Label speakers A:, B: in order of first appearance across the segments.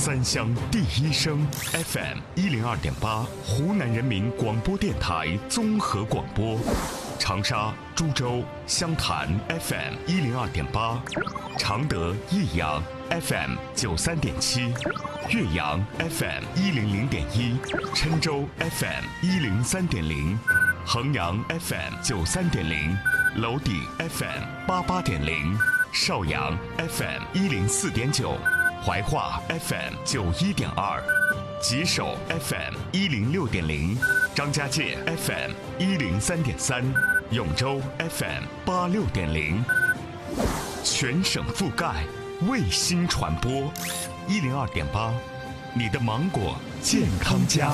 A: 三乡第一声 FM 102.8，湖南人民广播电台综合广播。长沙、株洲、湘潭 FM 102.8，常德、益阳 FM 93.7，岳阳 FM 100.1，郴州 FM 103.0，衡阳 FM 93.0，娄底 FM 88.0，邵阳 FM 104.9，怀化 FM 91.2，吉首 FM 106.0，张家界 FM 103.3，永州 FM 86.0，全省覆盖，卫星传播102.8，你的芒果健康家。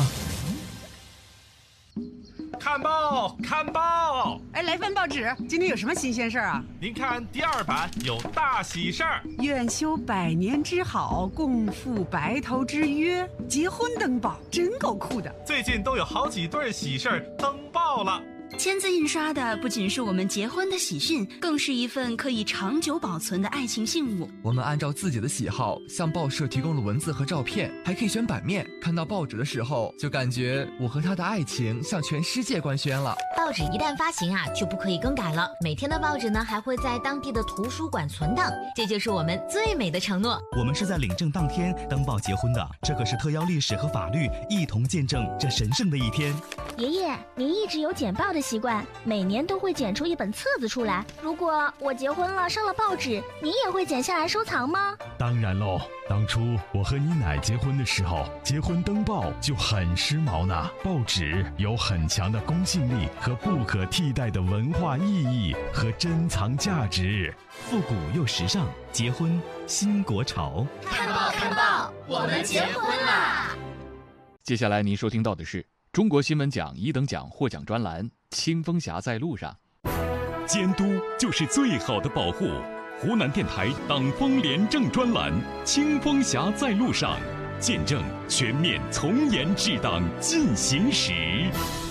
B: 看报，看报！
C: 哎，来份报纸，今天有什么新鲜事儿啊？
B: 您看第2版有大喜事儿，
C: 愿修百年之好，共赴白头之约，结婚登报，真够酷的。
B: 最近都有好几对喜事儿登报了。
D: 签字印刷的不仅是我们结婚的喜讯，更是一份可以长久保存的爱情信物。
E: 我们按照自己的喜好向报社提供了文字和照片，还可以选版面。看到报纸的时候，就感觉我和他的爱情向全世界官宣了。
F: 报纸一旦发行就不可以更改了。每天的报纸呢，还会在当地的图书馆存档，这就是我们最美的承诺。
G: 我们是在领证当天登报结婚的，这可是特邀历史和法律一同见证这神圣的一天。
H: 爷爷，您一直有剪报的习惯，每年都会剪出一本册子出来。如果我结婚了上了报纸，您也会剪下来收藏吗？
I: 当然喽，当初我和你奶结婚的时候，结婚登报就很时髦呢。报纸有很强的公信力和不可替代的文化意义和珍藏价值，
G: 复古又时尚，结婚新国潮。
H: 看报看报，我们结婚啦！
J: 接下来您收听到的是中国新闻奖1等奖获奖专栏《清风侠在路上》。
A: 监督就是最好的保护。湖南电台党风廉政专栏《清风侠在路上》，见证全面从严治党进行时。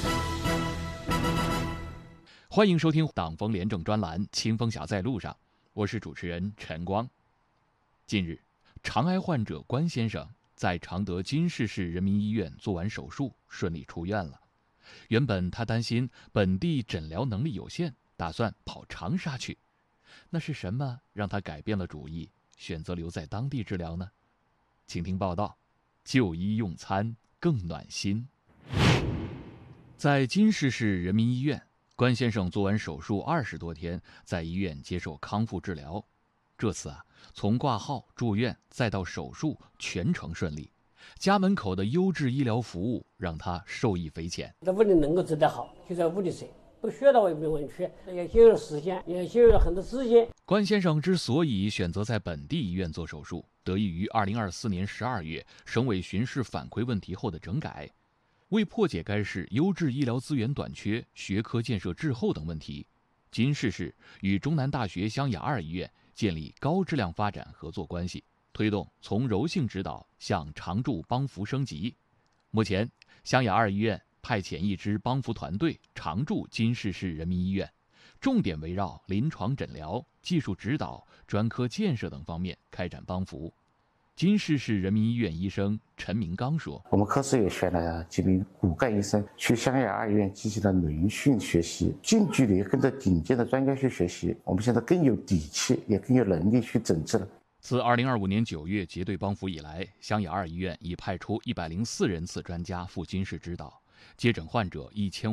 J: 欢迎收听党风廉政专栏《清风侠在路上》，我是主持人陈光。近日，肠癌患者关先生在常德金市市人民医院做完手术，顺利出院了。原本他担心本地诊疗能力有限，打算跑长沙去。那是什么让他改变了主意，选择留在当地治疗呢？请听报道：就医用餐更暖心。在金市市人民医院，关先生做完手术20多天，在医院接受康复治疗。这次从挂号、住院再到手术，全程顺利。家门口的优质医疗服务让他受益匪浅。
K: 在屋里能够治得好，就在屋里睡，不需要到外面弯曲，也节约了时间，也节约了很多资金。
J: 关先生之所以选择在本地医院做手术，得益于2024年12月省委巡视反馈问题后的整改。为破解该市优质医疗资源短缺、学科建设滞后等问题，金市市与中南大学湘雅2医院建立高质量发展合作关系，推动从柔性指导向常驻帮扶升级。目前，湘雅2医院派遣一支帮扶团队常驻金市市人民医院，重点围绕临床诊疗、技术指导、专科建设等方面开展帮扶。金市市人民医院医生陈明刚说：“
L: 我们科室也选了几名骨干医生去湘雅2医院进行了轮训学习，近距离跟着顶尖的专家去学习，我们现在更有底气，也更有能力去诊治了。”
J: 自2025年9月结对帮扶以来，湘雅2医院已派出104人次专家赴金市指导，接诊患者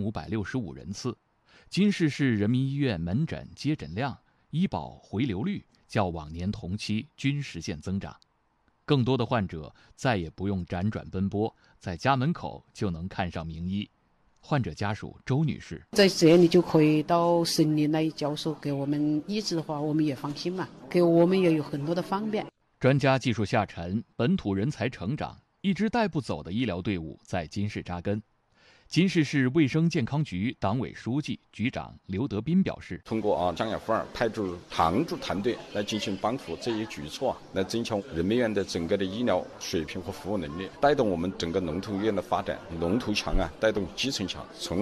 J: 1565人次。金市市人民医院门诊接诊量、医保回流率较往年同期均实现增长。更多的患者再也不用辗转奔波，在家门口就能看上名医。患者家属周女士：“
M: 在这里就可以到省里来教授，给我们医治的话，我们也放心嘛，给我们也有很多的方便。”
J: 专家技术下沉，本土人才成长，一支带不走的医疗队伍在金市扎根。金市市卫生健康局党委书记、局长刘德斌表示：“
N: 通过湘雅妇儿派驻常驻团队来进行帮扶这一举措来增强人民医院的整个的医疗水平和服务能力，带动我们整个龙头医院的发展。龙头强带动基层强，从